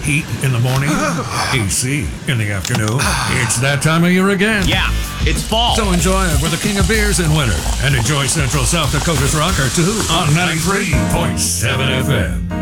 Heat in the morning, AC in the afternoon. It's that time of year again. Yeah, it's fall. So enjoy it with the king of beers in winter and enjoy Central South Dakota's rocker too on 93.7 FM.